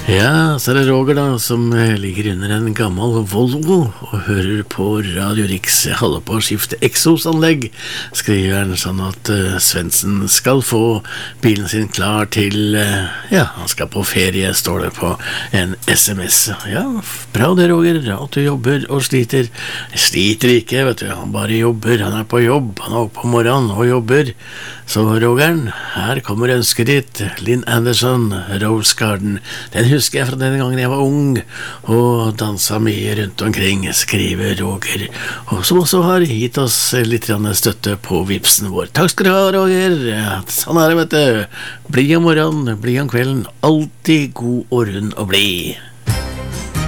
Ja, så er det Roger da, som ligger under en gammel Volvo og hører på Radio Rix. Jeg holder på å skifte eksosanlegg, skriver han, sånn at Svendsen skal få bilen sin klar til, han skal på ferie, står det på en SMS. Ja, bra det, Roger, at du jobber og sliter. Jeg sliter ikke, vet du, han bare jobber, han er på jobb, han er oppe på morgenen og jobber. Så Rogeren, her kommer ønsket ditt, Lynn Anderson, Rose Garden. Den husker jeg fra den gangen jeg var ung og danset mye rundt omkring, skriver Roger, og som også har gitt oss litt støtte på Vipsen vår. Takk skal du ha, Roger. Ja, sånn er det, vet du. Bli om morgenen, bli om kvelden, alltid god og rund og bli.